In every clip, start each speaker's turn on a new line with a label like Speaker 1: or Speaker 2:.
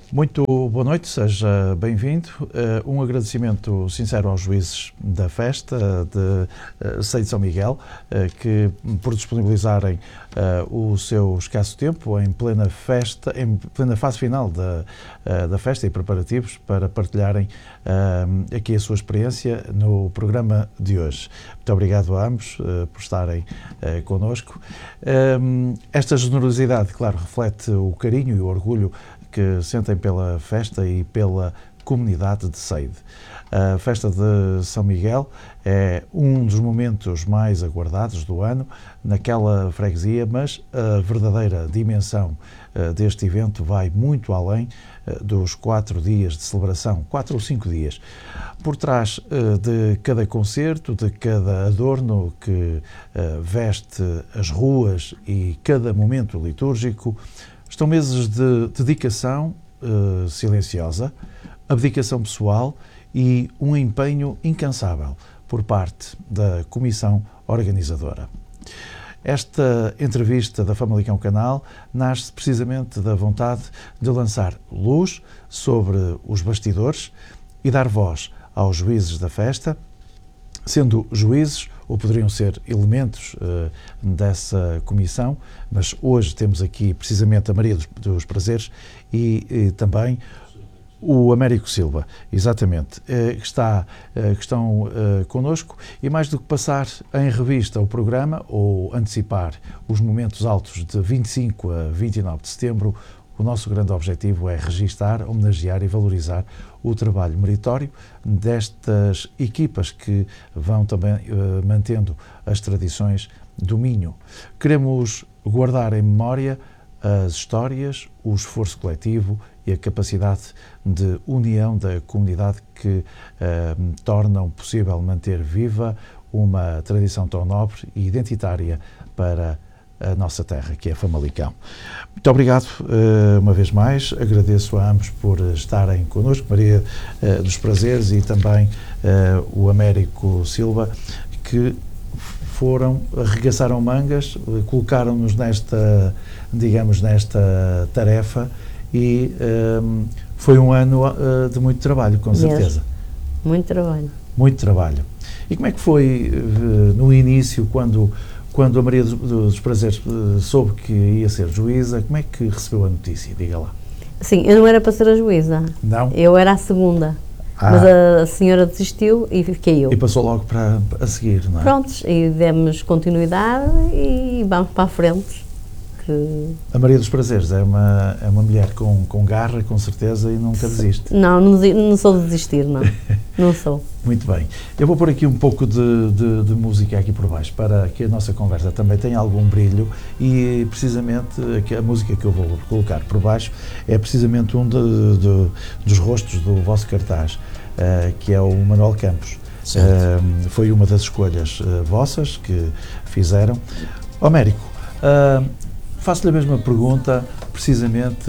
Speaker 1: Muito boa noite, seja bem-vindo. Um agradecimento sincero aos juízes da festa de Ceia de São Miguel, que por disponibilizarem o seu escasso tempo em plena fase final da festa e preparativos para partilharem aqui a sua experiência no programa de hoje. Muito obrigado a ambos por estarem connosco. Esta generosidade, claro, reflete o carinho e o orgulho que sentem pela festa e pela comunidade de Ceide. A festa de São Miguel é um dos momentos mais aguardados do ano naquela freguesia, mas a verdadeira dimensão deste evento vai muito além dos 4 dias de celebração, 4 ou 5 dias. Por trás de cada concerto, de cada adorno que veste as ruas e cada momento litúrgico, estão meses de dedicação silenciosa, abdicação pessoal e um empenho incansável por parte da comissão organizadora. Esta entrevista da Famalicão Canal nasce precisamente da vontade de lançar luz sobre os bastidores e dar voz aos juízes da festa, sendo juízes ou poderiam ser elementos dessa comissão, mas hoje temos aqui precisamente a Maria dos Prazeres e também o Américo Silva, exatamente, que estão connosco, e mais do que passar em revista o programa ou antecipar os momentos altos de 25 a 29 de setembro, o nosso grande objetivo é registar, homenagear e valorizar o trabalho meritório destas equipas que vão também mantendo as tradições do Minho. Queremos guardar em memória as histórias, o esforço coletivo e a capacidade de união da comunidade que tornam possível manter viva uma tradição tão nobre e identitária para a nossa terra, que é Famalicão. Muito obrigado uma vez mais, agradeço a ambos por estarem connosco, Maria dos Prazeres e também o Américo Silva, que arregaçaram mangas, colocaram-nos nesta tarefa e foi um ano de muito trabalho, com certeza.
Speaker 2: Muito trabalho.
Speaker 1: Muito trabalho. E como é que foi no início, quando a Maria dos Prazeres soube que ia ser juíza, como é que recebeu a notícia? Diga lá.
Speaker 2: Sim, eu não era para ser a juíza.
Speaker 1: Não?
Speaker 2: Eu era a segunda. Mas a senhora desistiu e fiquei eu.
Speaker 1: E passou logo a seguir, não é?
Speaker 2: Prontos, e demos continuidade e vamos para a frente.
Speaker 1: A Maria dos Prazeres é uma mulher com garra, com certeza, e nunca desiste.
Speaker 2: Não sou de desistir, não. Não sou.
Speaker 1: Muito bem. Eu vou pôr aqui um pouco de música aqui por baixo, para que a nossa conversa também tenha algum brilho, e precisamente a música que eu vou colocar por baixo é precisamente um dos rostos do vosso cartaz, que é o Manuel Campos. Foi uma das escolhas vossas que fizeram. Américo, faço-lhe a mesma pergunta, precisamente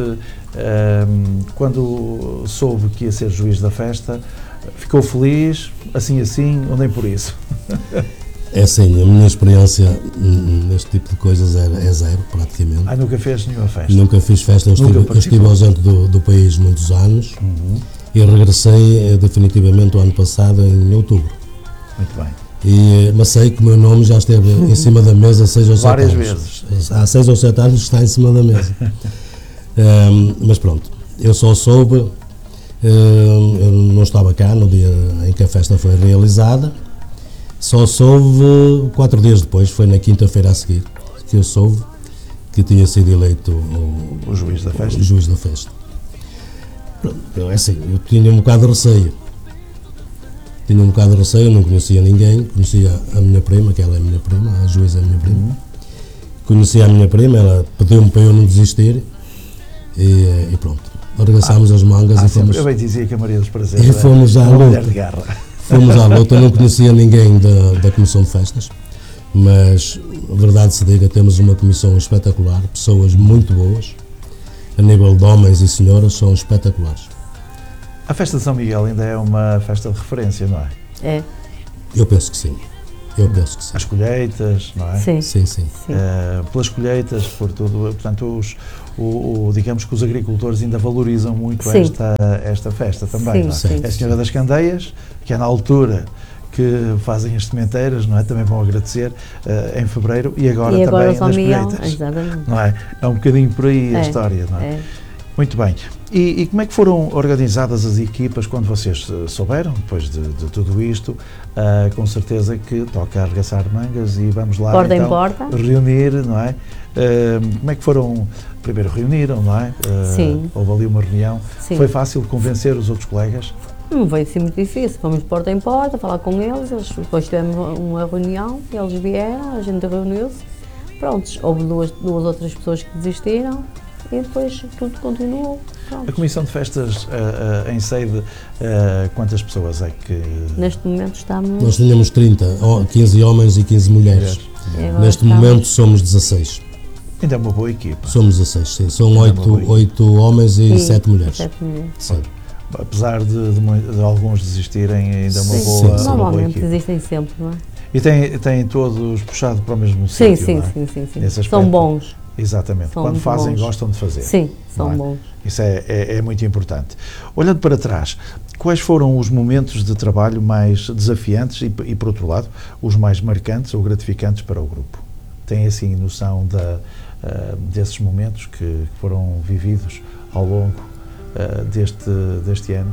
Speaker 1: quando soube que ia ser juiz da festa, ficou feliz, assim, ou nem por isso?
Speaker 3: É assim, a minha experiência neste tipo de coisas é zero, praticamente.
Speaker 1: Nunca fez nenhuma festa?
Speaker 3: Nunca fiz festa, eu estive ausente do país muitos anos e regressei definitivamente o ano passado, em outubro.
Speaker 1: Muito bem.
Speaker 3: Mas sei que o meu nome já esteve em cima da mesa 6 ou 7 anos.
Speaker 1: Várias vezes.
Speaker 3: Há 6 ou 7 anos está em cima da mesa. Mas pronto, eu só soube, eu não estava cá no dia em que a festa foi realizada, só soube 4 dias depois, foi na quinta-feira a seguir, que eu soube que tinha sido eleito
Speaker 1: o juiz da festa.
Speaker 3: O juiz da festa. Pronto, é assim, eu tinha um bocado de receio. Não conhecia ninguém, conhecia a minha prima, que ela é a minha prima, a juíza é a minha prima. Conhecia a minha prima, ela pediu-me para eu não desistir e pronto, arregaçámos as mangas e fomos...
Speaker 1: Eu bem dizia que a Maria dos Prazeres
Speaker 3: e fomos à luta.
Speaker 1: Mulher de garra.
Speaker 3: Fomos à luta, eu não conhecia ninguém da Comissão de Festas, mas, a verdade se diga, temos uma comissão espetacular, pessoas muito boas, a nível de homens e senhoras, são espetaculares.
Speaker 1: A festa de São Miguel ainda é uma festa de referência, não é?
Speaker 2: É.
Speaker 3: Eu penso que sim. Eu penso que sim.
Speaker 1: As colheitas, não é?
Speaker 2: Sim.
Speaker 3: Sim, sim.
Speaker 2: Sim.
Speaker 1: Pelas colheitas, por tudo. Portanto, digamos que os agricultores ainda valorizam muito
Speaker 2: Sim.
Speaker 1: esta festa também, não é?
Speaker 2: Sim.
Speaker 1: É a Senhora das Candeias, que é na altura que fazem as sementeiras, não é? Também vão agradecer em fevereiro e agora também
Speaker 2: São
Speaker 1: nas
Speaker 2: Miguel,
Speaker 1: colheitas.
Speaker 2: exatamente.
Speaker 1: Não é? É um bocadinho por aí a história, não é?
Speaker 2: É.
Speaker 1: Muito bem. E como é que foram organizadas as equipas quando vocês souberam, depois de tudo isto? Com certeza que toca arregaçar mangas e vamos lá
Speaker 2: Porta em
Speaker 1: então
Speaker 2: porta.
Speaker 1: reunir, não é? Como é que foram? Primeiro reuniram, não é?
Speaker 2: Sim.
Speaker 1: Houve ali uma reunião.
Speaker 2: Sim.
Speaker 1: Foi fácil convencer os outros colegas?
Speaker 2: Não foi assim muito difícil. Fomos de porta em porta, falar com eles, depois tivemos uma reunião, eles vieram, a gente reuniu-se. Prontos, houve duas outras pessoas que desistiram e depois tudo continuou. Pronto.
Speaker 1: A Comissão de Festas em sede, quantas pessoas é que...
Speaker 2: Neste momento estamos...
Speaker 3: Nós tínhamos 15 homens e 15 mulheres. Neste momento somos 16.
Speaker 1: Ainda é uma boa equipa.
Speaker 3: Somos 16, sim. São 8 homens e 7 mulheres.
Speaker 2: 7 mulheres.
Speaker 3: Sim.
Speaker 1: Apesar de alguns desistirem, ainda é uma
Speaker 2: Sim,
Speaker 1: boa,
Speaker 3: sim.
Speaker 1: uma boa
Speaker 2: Normalmente
Speaker 1: equipa.
Speaker 2: existem sempre, não é?
Speaker 1: E têm todos puxado para o mesmo
Speaker 2: Sim,
Speaker 1: sítio,
Speaker 2: sim,
Speaker 1: não é?
Speaker 2: sim.
Speaker 1: Nesse aspecto.
Speaker 2: São bons.
Speaker 1: Exatamente.
Speaker 2: São
Speaker 1: Quando
Speaker 2: muito
Speaker 1: fazem,
Speaker 2: bons.
Speaker 1: gostam de fazer.
Speaker 2: Sim, são
Speaker 1: não é?
Speaker 2: bons.
Speaker 1: Isso é muito importante. Olhando para trás, quais foram os momentos de trabalho mais desafiantes e, por outro lado, os mais marcantes ou gratificantes para o grupo? Têm, assim, noção desses momentos que foram vividos ao longo deste ano?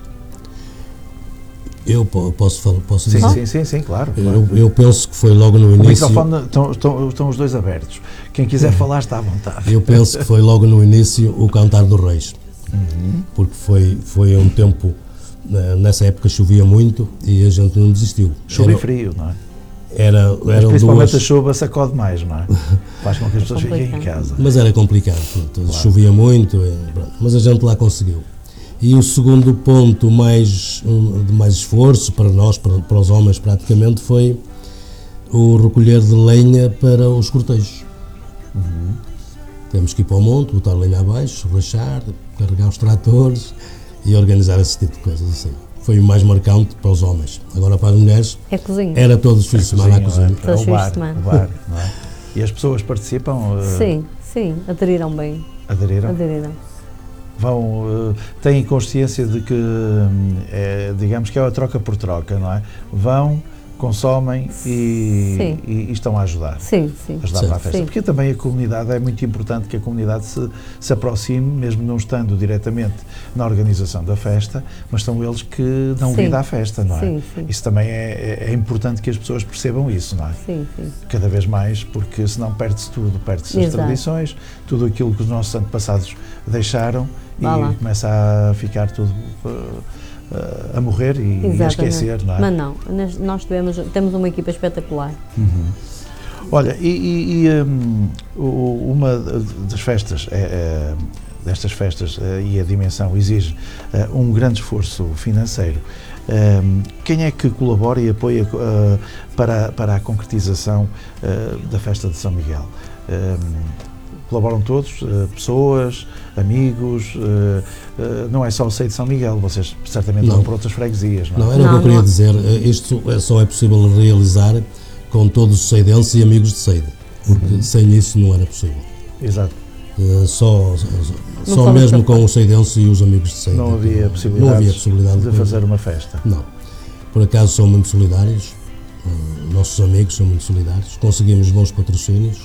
Speaker 3: Eu posso dizer?
Speaker 1: Sim, claro.
Speaker 3: Eu penso que foi logo no
Speaker 1: O
Speaker 3: início.
Speaker 1: microfone estão os dois abertos. Quem quiser falar está à vontade.
Speaker 3: Eu penso que foi logo no início o Cantar dos Reis. Porque foi um tempo, nessa época chovia muito e a gente não desistiu.
Speaker 1: Chuva e frio, não é?
Speaker 3: Eram
Speaker 1: principalmente
Speaker 3: duas...
Speaker 1: a chuva sacode mais, não é? Faz com que as pessoas fiquem em casa.
Speaker 3: Mas era complicado, pronto, claro. Chovia muito, pronto, mas a gente lá conseguiu. E o segundo ponto de mais esforço para nós, para os homens praticamente, foi o recolher de lenha para os cortejos. Temos que ir para o monte, botar lenha abaixo, rachar, carregar os tratores e organizar esse tipo de coisas assim. Foi o mais marcante para os homens. Agora para as mulheres,
Speaker 2: é cozinha.
Speaker 3: Era todos os fins de semana à cozinha.
Speaker 1: É o bar, não é? E as pessoas participam?
Speaker 2: Sim, aderiram bem.
Speaker 1: Aderiram? Têm consciência de que, digamos que é a troca por troca, não é? Vão, consomem e estão a ajudar.
Speaker 2: Sim.
Speaker 1: Ajudar para a festa.
Speaker 2: Sim.
Speaker 1: Porque também a comunidade, é muito importante que a comunidade se aproxime, mesmo não estando diretamente na organização da festa, mas são eles que dão vida à festa, não é?
Speaker 2: Sim.
Speaker 1: Isso também é importante que as pessoas percebam isso, não é?
Speaker 2: Sim.
Speaker 1: Cada vez mais, porque senão perde-se tudo, perde-se as tradições, tudo aquilo que os nossos antepassados deixaram e começa a ficar tudo a morrer e a esquecer, não é?
Speaker 2: Mas não, nós temos uma equipa espetacular.
Speaker 1: Olha, uma das festas, destas festas e a dimensão exige um grande esforço financeiro. Quem é que colabora e apoia para a concretização da festa de São Miguel? Colaboram todos, pessoas, amigos, não é só o Seio de São Miguel, vocês certamente vão para outras freguesias, não é?
Speaker 3: Não, era o que eu queria dizer, isto só é possível realizar com todos os seidenses e amigos de Seide, porque sem isso não era possível.
Speaker 1: Exato.
Speaker 3: Só mesmo com os seidenses e os amigos de Seide.
Speaker 1: Não havia possibilidade de fazer uma festa.
Speaker 3: Não. Por acaso são muito solidários, nossos amigos são muito solidários, conseguimos bons patrocínios.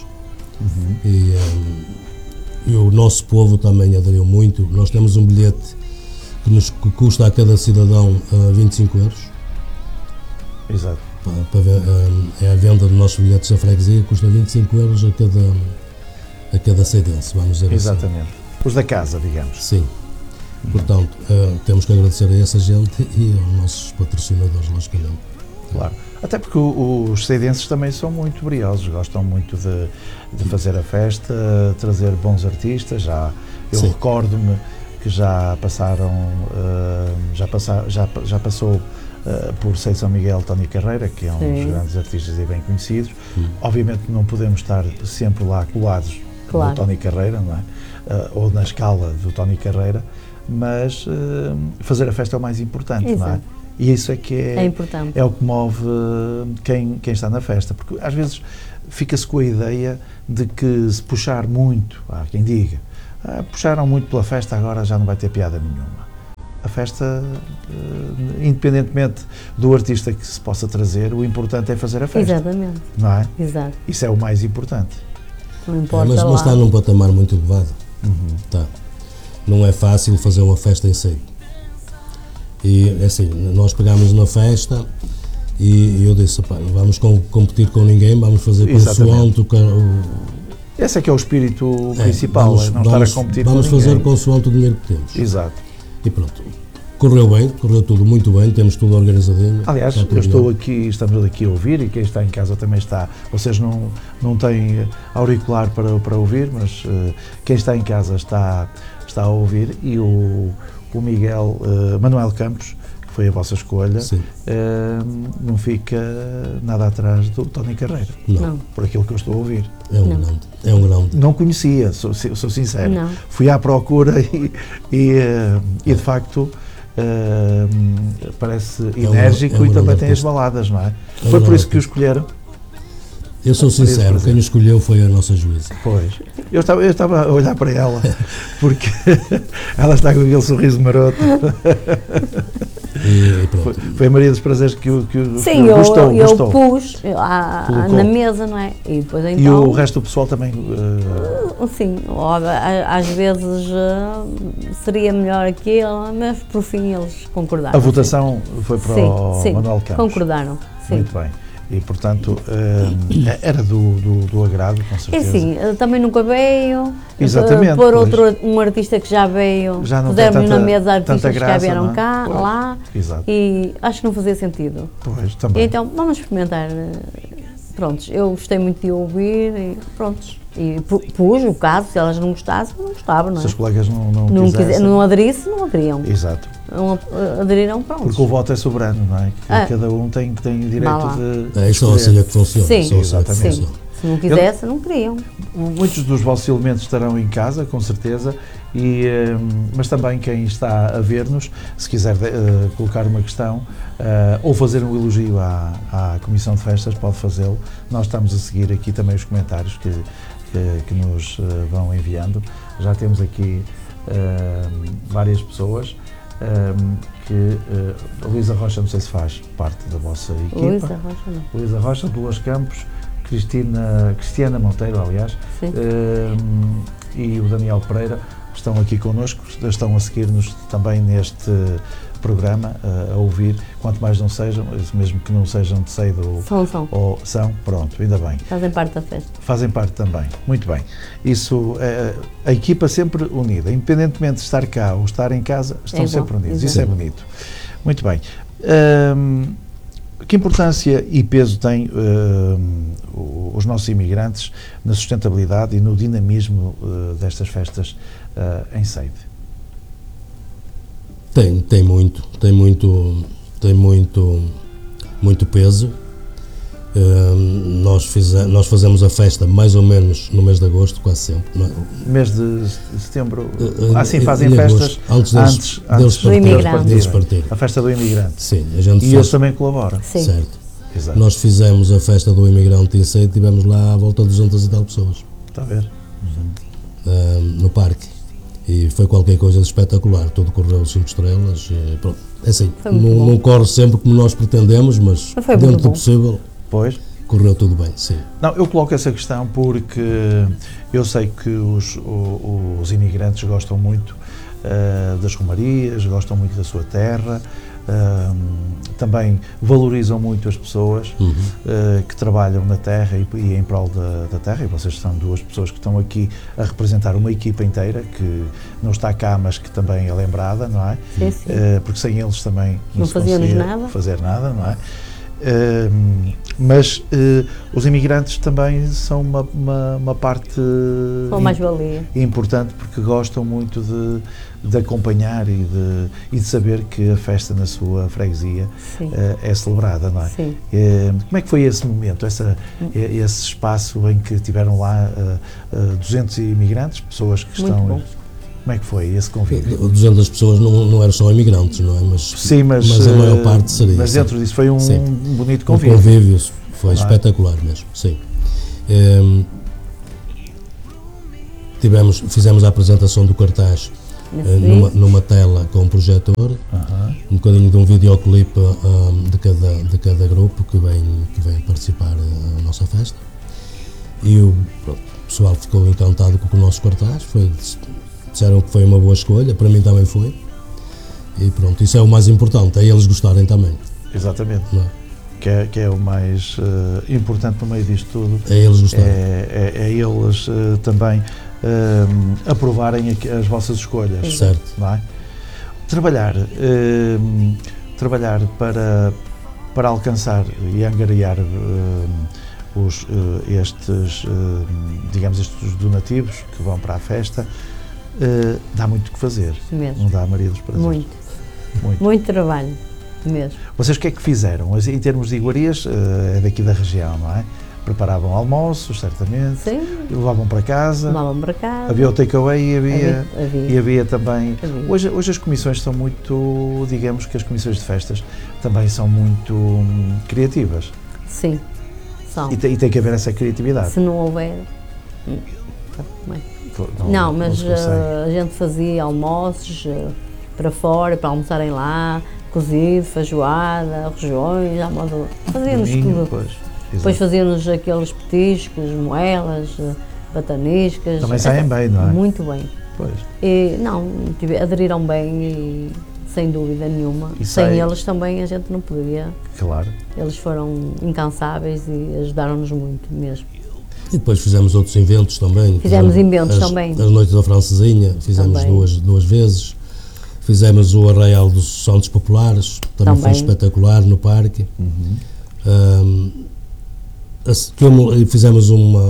Speaker 3: E o nosso povo também aderiu muito. Nós temos um bilhete que custa a cada cidadão 25 euros.
Speaker 1: Exato.
Speaker 3: É a venda dos nossos bilhetes da freguesia, custa 25 euros a cada seidense, vamos dizer
Speaker 1: Exatamente.
Speaker 3: Assim.
Speaker 1: Os da casa, digamos.
Speaker 3: Sim. Portanto, temos que agradecer a essa gente e aos nossos patrocinadores, logicamente.
Speaker 1: Claro. Até porque os seidenses também são muito briosos, gostam muito de fazer a festa, trazer bons artistas. Eu recordo-me que já passou por Seio de São Miguel Tony Carreira, que é um dos grandes artistas e bem conhecidos. Obviamente não podemos estar sempre lá colados no Tony Carreira, não é? Ou na escala do Tony Carreira, mas fazer a festa é o mais importante, não é? E isso é que
Speaker 2: É importante.
Speaker 1: é o que move quem está na festa, porque às vezes fica-se com a ideia de que se puxar muito, há quem diga, puxaram muito pela festa, agora já não vai ter piada nenhuma. A festa, independentemente do artista que se possa trazer, o importante é fazer a festa.
Speaker 2: Exatamente.
Speaker 1: Não é?
Speaker 2: Exato.
Speaker 1: Isso é o mais importante.
Speaker 2: Não importa
Speaker 3: mas
Speaker 2: lá.
Speaker 3: está num patamar muito elevado. Tá. Não é fácil fazer uma festa em si. E assim, nós pegámos na festa e eu disse, pá, não vamos competir com ninguém, vamos fazer consoante o
Speaker 1: esse é que é o espírito principal, não estar a competir com ninguém.
Speaker 3: Vamos fazer consoante o dinheiro que temos.
Speaker 1: Exato.
Speaker 3: E pronto. Correu bem, correu tudo muito bem, temos tudo organizadinho.
Speaker 1: Aliás, estamos aqui a ouvir e quem está em casa também está. Vocês não têm auricular para ouvir, mas quem está em casa está a ouvir e o Miguel Manuel Campos, que foi a vossa escolha, não fica nada atrás do Tony Carreira.
Speaker 3: Não.
Speaker 1: Por aquilo que eu estou a ouvir.
Speaker 3: É um grande.
Speaker 1: Não conhecia, sou sincero.
Speaker 2: Não.
Speaker 1: Fui à procura e de facto parece enérgico e também tem as baladas, não é? Foi por isso que o escolheram?
Speaker 3: Eu sou sincero, quem o escolheu foi a nossa juíza.
Speaker 1: Pois. Eu estava a olhar para ela, porque ela está com aquele sorriso maroto.
Speaker 3: E pronto.
Speaker 1: Foi a Maria dos Prazeres que o
Speaker 2: Sim,
Speaker 1: gostou.
Speaker 2: Eu pus na mesa, não é? E depois então...
Speaker 1: E o resto do pessoal também...
Speaker 2: Sim, às vezes seria melhor aquilo, mas por fim eles concordaram.
Speaker 1: A votação foi para o Manuel Campos.
Speaker 2: Concordaram. Sim.
Speaker 1: Muito bem. E, portanto, era do agrado, com certeza.
Speaker 2: É sim, também nunca veio.
Speaker 1: Exatamente.
Speaker 2: Por um artista que já veio,
Speaker 1: já não
Speaker 2: pusermos na mesa artistas que já vieram cá,
Speaker 1: pois,
Speaker 2: lá,
Speaker 1: exato.
Speaker 2: E acho que não fazia sentido.
Speaker 1: Pois, também.
Speaker 2: E então, vamos experimentar. Prontos, eu gostei muito de ouvir e prontos. E pus o caso, se elas não gostassem, não gostavam, não é?
Speaker 1: Se os colegas não quisessem.
Speaker 2: Não aderissem, não aderiam.
Speaker 1: Exato.
Speaker 2: Não aderiram, pronto.
Speaker 1: Porque o voto é soberano, não é? Cada um tem direito de...
Speaker 3: É só assim que funciona.
Speaker 2: Sim,
Speaker 1: exatamente.
Speaker 2: Sim. Se não quisessem, não queriam.
Speaker 1: Muitos dos vossos elementos estarão em casa, com certeza, mas também quem está a ver-nos, se quiser colocar uma questão ou fazer um elogio à Comissão de Festas, pode fazê-lo. Nós estamos a seguir aqui também os comentários que nos vão enviando. Já temos aqui várias pessoas a Luísa Rocha, não sei se faz parte da vossa equipa.
Speaker 2: Luísa Rocha, não.
Speaker 1: Luísa Rocha, Dolores Campos, Cristiana Monteiro, aliás, e o Daniel Pereira estão aqui connosco, estão a seguir-nos também neste programa, a ouvir, quanto mais não sejam, mesmo que não sejam de Seido ou são, pronto, ainda bem.
Speaker 2: Fazem parte da festa. Fazem
Speaker 1: parte também, muito bem. Isso, a equipa sempre unida, independentemente de estar cá ou estar em casa, estão sempre unidos, isso é bonito. Muito bem. Que importância e peso têm os nossos imigrantes na sustentabilidade e no dinamismo destas festas em Seido?
Speaker 3: Tem muito peso. Nós fazemos a festa mais ou menos no mês de agosto, quase sempre. Não é?
Speaker 1: Mês de setembro. Sim, fazem festas
Speaker 3: antes deles partirem.
Speaker 1: A festa do imigrante.
Speaker 3: Sim, a gente
Speaker 1: eles também colaboram.
Speaker 2: Sim.
Speaker 3: Certo.
Speaker 1: Exato.
Speaker 3: Nós fizemos a festa do imigrante em Seido, tivemos lá à volta de 200 e tal pessoas.
Speaker 1: Está a ver?
Speaker 3: No parque. E foi qualquer coisa de espetacular, tudo correu 5 estrelas, pronto. É assim, não corre sempre como nós pretendemos, mas dentro do possível, correu tudo bem, sim.
Speaker 1: Não, eu coloco essa questão porque eu sei que os imigrantes gostam muito das romarias, gostam muito da sua terra, também valorizam muito as pessoas que trabalham na terra e em prol da terra, e vocês são duas pessoas que estão aqui a representar uma equipa inteira que não está cá, mas que também é lembrada, não é?
Speaker 2: Sim, sim.
Speaker 1: Porque sem eles também
Speaker 2: não fazíamos nada.
Speaker 1: Fazer nada, não é? Mas os imigrantes também são uma parte
Speaker 2: mais-valia
Speaker 1: importante, porque gostam muito de acompanhar e de saber que a festa na sua freguesia é celebrada, não é?
Speaker 2: Sim.
Speaker 1: Como é que foi esse momento, esse espaço em que tiveram lá 200 imigrantes, pessoas que
Speaker 2: muito
Speaker 1: estão...
Speaker 2: Bom.
Speaker 1: Como é que foi esse convívio?
Speaker 3: 200 pessoas não eram só imigrantes, não é?
Speaker 1: Sim, mas
Speaker 3: a maior parte seria.
Speaker 1: Mas dentro disso foi um bonito
Speaker 3: O
Speaker 1: convívio.
Speaker 3: convívio foi espetacular mesmo, sim. Fizemos a apresentação do cartaz numa tela com um projetor, um bocadinho de um videoclipe de cada grupo que vem participar da nossa festa. E o pessoal ficou encantado com o nosso cartaz, disseram que foi uma boa escolha, para mim também foi. E pronto, isso é o mais importante, é eles gostarem também.
Speaker 1: Exatamente.
Speaker 3: Não é?
Speaker 1: Que é o mais importante no meio disto tudo.
Speaker 3: É eles gostarem.
Speaker 1: É eles também aprovarem as vossas escolhas.
Speaker 3: Certo.
Speaker 1: Não é? Trabalhar para alcançar e angariar estes donativos que vão para a festa, dá muito o que fazer.
Speaker 2: Mesmo.
Speaker 1: Não dá, Maria dos Prazeres?
Speaker 2: Muito trabalho, mesmo.
Speaker 1: Vocês o que é que fizeram? Em termos de iguarias, é daqui da região, não é? Preparavam almoços, certamente.
Speaker 2: Sim.
Speaker 1: Levavam para casa. Havia o takeaway e havia também...
Speaker 2: Havia.
Speaker 1: Hoje as comissões são muito, digamos que as comissões de festas também são muito criativas.
Speaker 2: Sim, são.
Speaker 1: E tem que haver essa criatividade.
Speaker 2: Se não houver... Não, mas a gente fazia almoços para fora, para almoçarem lá, cozido, feijoada, rojões, fazíamos tudo. Depois fazíamos aqueles petiscos, moelas, bataniscas.
Speaker 1: Também saem bem, não é?
Speaker 2: Muito bem.
Speaker 1: Pois.
Speaker 2: E aderiram bem e sem dúvida nenhuma. Sem eles também a gente não podia.
Speaker 1: Claro.
Speaker 2: Eles foram incansáveis e ajudaram-nos muito mesmo.
Speaker 3: E depois fizemos outros eventos também.
Speaker 2: Fizemos eventos também.
Speaker 3: As Noites da Francesinha, fizemos duas vezes. Fizemos o Arraial dos Santos Populares, também foi espetacular no parque. Fizemos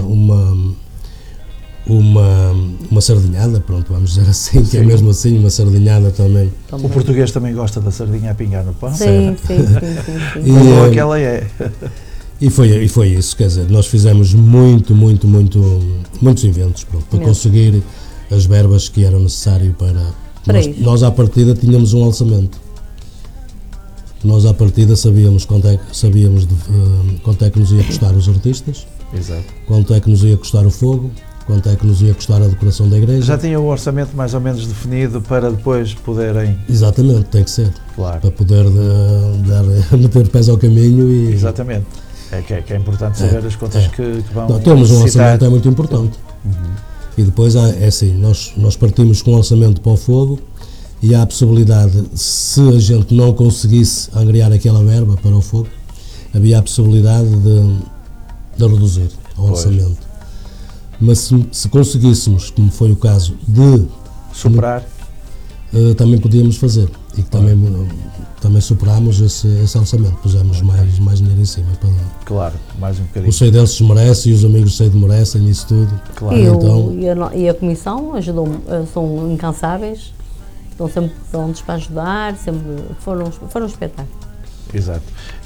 Speaker 3: uma sardinhada, pronto, vamos dizer assim, que é mesmo assim, uma sardinhada também.
Speaker 1: O português também gosta da sardinha a pingar no pão.
Speaker 2: Sim.
Speaker 1: Mas aquela é.
Speaker 3: E foi isso, quer dizer, nós fizemos muitos eventos para conseguir as verbas que eram necessárias para nós à partida tínhamos um orçamento. Nós à partida sabíamos quanto é que nos ia custar os artistas,
Speaker 1: exato.
Speaker 3: Quanto é que nos ia custar o fogo, quanto é que nos ia custar a decoração da igreja.
Speaker 1: Já tinha o orçamento mais ou menos definido para depois poderem...
Speaker 3: Exatamente, tem que ser.
Speaker 1: Claro.
Speaker 3: Para poder meter pés ao caminho e...
Speaker 1: Exatamente. Que é importante saber as contas que vão
Speaker 3: termos um orçamento é muito importante. E depois é assim, nós partimos com um orçamento para o fogo e há a possibilidade, se a gente não conseguisse angariar aquela verba para o fogo, havia a possibilidade de reduzir o orçamento. Mas se conseguíssemos, como foi o caso, de
Speaker 1: superar,
Speaker 3: também podíamos fazer. E também superámos esse orçamento, pusemos mais dinheiro em cima.
Speaker 1: Claro, mais um bocadinho.
Speaker 3: O Sei deles merece e os amigos do Sei merecem isso tudo.
Speaker 1: Claro.
Speaker 2: E a comissão ajudou, são incansáveis, estão sempre prontos para ajudar, sempre foram um espetáculo.
Speaker 1: Exato.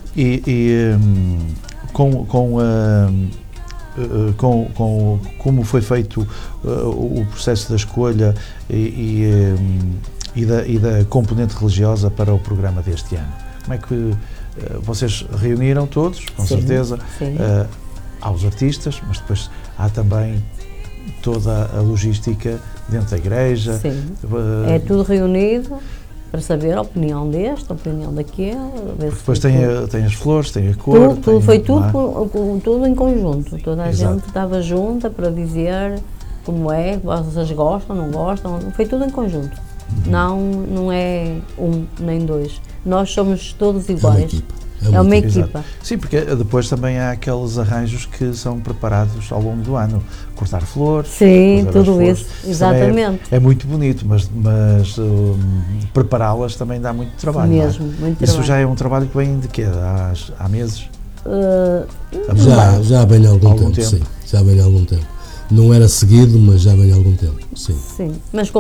Speaker 1: Como foi feito o processo da escolha e da componente religiosa para o programa deste ano? Como é que vocês reuniram todos, com certeza, há os artistas, mas depois há também toda a logística dentro da igreja.
Speaker 2: Sim, é tudo reunido para saber a opinião deste, a opinião daquele.
Speaker 1: Depois tem as flores, tem a cor.
Speaker 2: Tudo em conjunto, toda a gente estava junta para dizer como é, vocês gostam, não gostam, foi tudo em conjunto. Não é um nem dois. Nós somos todos iguais. É uma equipa.
Speaker 1: Sim, porque depois também há aqueles arranjos que são preparados ao longo do ano. Cortar flores.
Speaker 2: Sim, tudo isso. Exatamente.
Speaker 1: É muito bonito, mas prepará-las também dá muito trabalho.
Speaker 2: Mesmo, muito
Speaker 1: Isso
Speaker 2: trabalho.
Speaker 1: já é um trabalho que vem de quê? Há meses?
Speaker 3: Já vem há algum tempo, sim. Já vem há algum tempo. Não era seguido, mas já vem há algum tempo, sim.
Speaker 2: Sim, mas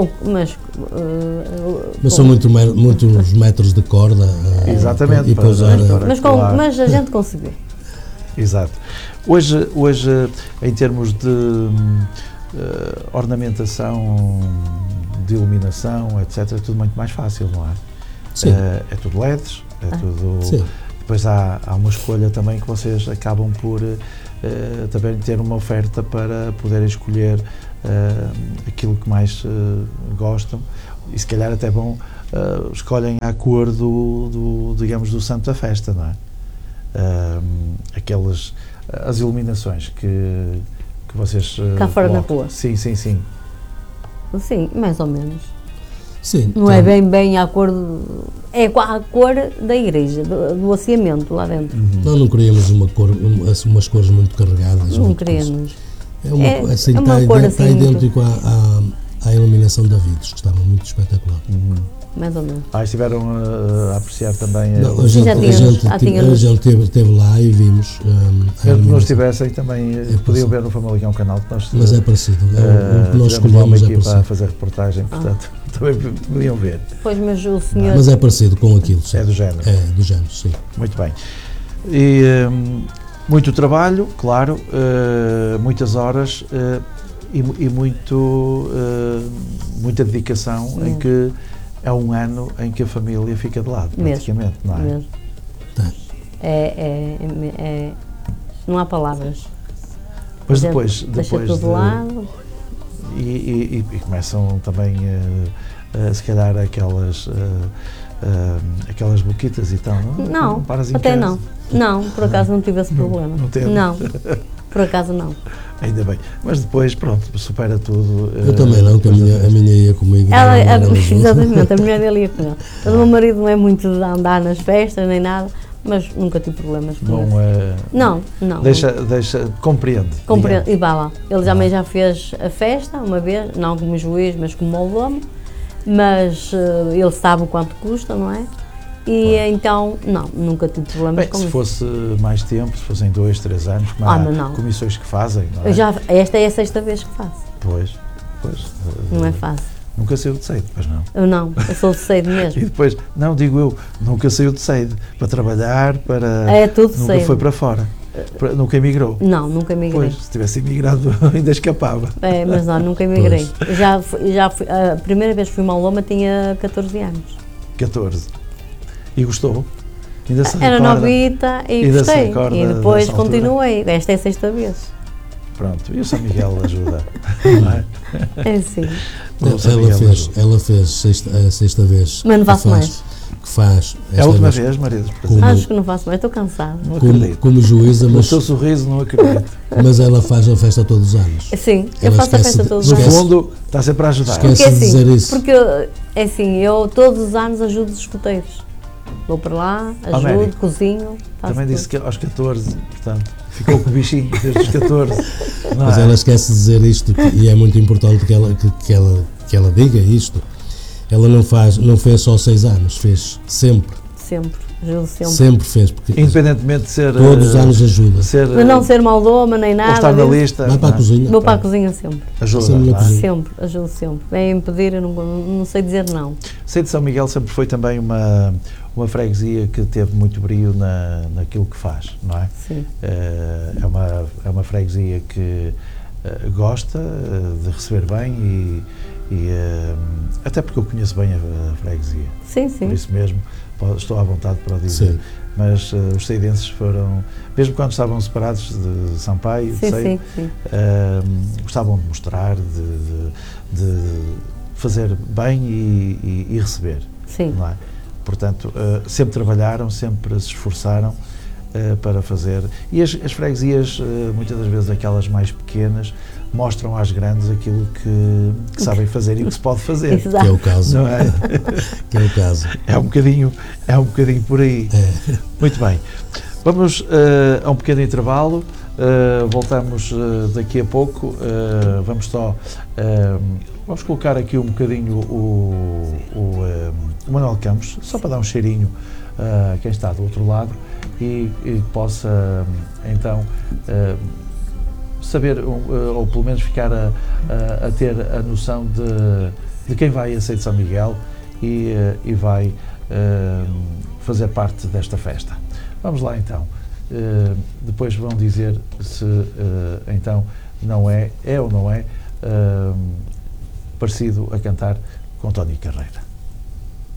Speaker 3: são muitos metros de corda.
Speaker 1: Exatamente.
Speaker 3: E para usar.
Speaker 2: Mas a gente conseguiu.
Speaker 1: Exato. Hoje, em termos de ornamentação de iluminação, etc., é tudo muito mais fácil, não é?
Speaker 3: Sim.
Speaker 1: É tudo LEDs, é tudo...
Speaker 3: Sim.
Speaker 1: Depois há uma escolha também que vocês acabam por também ter uma oferta para poderem escolher aquilo que mais gostam, e se calhar até vão escolhem a cor digamos, do santo da festa, não é? As iluminações que vocês
Speaker 2: Cá fora na
Speaker 1: colocam.
Speaker 2: rua.
Speaker 1: Sim.
Speaker 2: Sim, mais ou menos.
Speaker 3: Sim.
Speaker 2: Não é bem a cor... É a cor da igreja, do asseamento lá dentro.
Speaker 3: Nós não queríamos umas cores muito carregadas.
Speaker 2: Não
Speaker 3: muito
Speaker 2: queríamos.
Speaker 3: assim,
Speaker 2: é uma
Speaker 3: está,
Speaker 2: cor
Speaker 3: está
Speaker 2: assim
Speaker 3: idêntico à iluminação da Vidos, que estava muito espetacular.
Speaker 2: Mais ou menos.
Speaker 1: Estiveram a apreciar também...
Speaker 3: Não, a
Speaker 2: Já
Speaker 3: gente esteve lá e vimos a
Speaker 1: se não
Speaker 3: iluminação.
Speaker 1: estivessem também podiam ver no Famalicão Canal, que nós
Speaker 3: Mas é parecido. O que nós
Speaker 1: tivemos lá uma
Speaker 3: escolhemos é
Speaker 1: equipa a
Speaker 3: parecido.
Speaker 1: fazer reportagem, portanto também podiam ver.
Speaker 2: Pois, mas o senhor...
Speaker 3: Mas é parecido com aquilo. Sim.
Speaker 1: É do género.
Speaker 3: É do género, sim.
Speaker 1: Muito bem. E muito trabalho, claro, muitas horas e muita dedicação, em que é um ano em que a família fica de lado, praticamente, não é?
Speaker 2: Mesmo.
Speaker 3: Tá.
Speaker 2: Não há palavras.
Speaker 1: Mas
Speaker 2: A gente
Speaker 1: depois
Speaker 2: deixa tudo de lado.
Speaker 1: e começam também se calhar aquelas boquitas e tal,
Speaker 2: Não,
Speaker 1: paras em
Speaker 2: até
Speaker 1: casa.
Speaker 2: não. Não, por acaso não tive esse problema.
Speaker 1: Não teve?
Speaker 2: Não, por acaso não.
Speaker 1: Ainda bem, mas depois, pronto, supera tudo.
Speaker 3: Eu também não, que a minha ia comigo.
Speaker 2: Exatamente, a mulher dele ia com ele. Mas o meu marido não é muito de andar nas festas nem nada, mas nunca tive problemas com isso. Não.
Speaker 1: Deixa, compreende.
Speaker 2: Compreendo. E vá lá. Ele também já fez a festa uma vez, não como juiz, mas como mordomo, mas ele sabe o quanto custa, não é? E então, não, nunca tive problemas com
Speaker 1: se
Speaker 2: isso.
Speaker 1: fosse mais tempo, se fossem 2, 3 anos, como há comissões que fazem, não é?
Speaker 2: Esta é a 6ª vez que faço.
Speaker 1: Pois.
Speaker 2: Não é fácil.
Speaker 1: Nunca saiu de Sede, pois não?
Speaker 2: Eu não, eu sou de Sede mesmo.
Speaker 1: E depois, não, digo eu, nunca saiu de Sede, para trabalhar, para...
Speaker 2: É tudo
Speaker 1: nunca
Speaker 2: Sede.
Speaker 1: foi para fora, nunca emigrou.
Speaker 2: Não, nunca emigrei.
Speaker 1: Pois, se tivesse emigrado ainda escapava.
Speaker 2: Mas não, nunca emigrei. Já fui, a primeira vez que fui ao Loma tinha 14 anos.
Speaker 1: 14. E gostou? Ainda se
Speaker 2: Era
Speaker 1: recorda?
Speaker 2: novita e
Speaker 1: Ainda se
Speaker 2: gostei.
Speaker 1: recorda
Speaker 2: E depois
Speaker 1: dessa altura?
Speaker 2: continuei. Esta é a 6ª vez.
Speaker 1: Pronto, e o São Miguel ajuda, não é?
Speaker 2: É sim.
Speaker 3: Ela fez a 6ª vez.
Speaker 2: Mas não faço mais.
Speaker 3: Que faz.
Speaker 1: É a última vez, Maria dos Prazeres?
Speaker 2: Acho que não faço mais, estou cansada.
Speaker 1: Não acredito.
Speaker 3: Como juíza,
Speaker 1: O
Speaker 3: mas,
Speaker 1: seu sorriso, não acredito.
Speaker 3: mas ela faz a festa todos os anos.
Speaker 2: Sim, eu
Speaker 3: Ela
Speaker 2: faço a festa
Speaker 3: esquece-
Speaker 2: todos
Speaker 1: No
Speaker 2: os anos.
Speaker 1: fundo, está sempre a ajudar.
Speaker 3: Esquece.
Speaker 2: Porque
Speaker 3: de dizer isso.
Speaker 2: porque é assim, eu todos os anos ajudo os escuteiros. Vou para lá,
Speaker 1: Mary,
Speaker 2: ajudo, cozinho, faço
Speaker 1: Também disse
Speaker 2: tudo.
Speaker 1: que aos 14, portanto, ficou com o bichinho desde os 14. Não
Speaker 3: Mas
Speaker 1: é?
Speaker 3: ela esquece de dizer isto e é muito importante que ela diga isto. Ela não fez só 6 anos, fez sempre.
Speaker 2: Sempre, ajudo sempre.
Speaker 3: Sempre fez, porque
Speaker 1: Independentemente de ser...
Speaker 3: todos os anos ajuda.
Speaker 2: Mas não ser maldoma nem
Speaker 1: ou
Speaker 2: nada.
Speaker 1: estar na
Speaker 2: disso.
Speaker 1: lista.
Speaker 3: Vai para a
Speaker 1: não é?
Speaker 3: cozinha.
Speaker 2: Vou para a cozinha sempre.
Speaker 1: Ajuda.
Speaker 3: Sempre na
Speaker 1: não é?
Speaker 3: cozinha.
Speaker 2: Sempre, ajudo sempre. Vêm pedir, eu não sei dizer não.
Speaker 1: Sei de São Miguel sempre foi também uma freguesia que teve muito brio naquilo que faz, não é?
Speaker 2: Sim.
Speaker 1: É uma freguesia que gosta de receber bem e até porque eu conheço bem a freguesia,
Speaker 2: Sim,
Speaker 1: por
Speaker 2: sim.
Speaker 1: isso mesmo estou à vontade para o dizer.
Speaker 3: Sim.
Speaker 1: Mas os seidenses foram, mesmo quando estavam separados de Sampaio, de
Speaker 2: Sim,
Speaker 1: Seio,
Speaker 2: sim.
Speaker 1: gostavam de mostrar, de fazer bem e receber,
Speaker 2: Sim.
Speaker 1: não é? Portanto, sempre trabalharam, sempre se esforçaram para fazer. E as freguesias, muitas das vezes aquelas mais pequenas, mostram às grandes aquilo que sabem fazer e o que se pode fazer.
Speaker 3: Que é
Speaker 2: Exato.
Speaker 3: o caso.
Speaker 1: Não é?
Speaker 3: Que é o caso.
Speaker 1: É um bocadinho por aí. Muito bem. Vamos a um pequeno intervalo. Voltamos daqui a pouco. Vamos colocar aqui um bocadinho o Manuel Campos, só para dar um cheirinho a quem está do outro lado e possa então saber, ou pelo menos ficar a ter a noção de quem vai a Sede de São Miguel e vai fazer parte desta festa. Vamos lá então. Depois vão dizer se então não é ou não é parecido a cantar com Tony Carreira.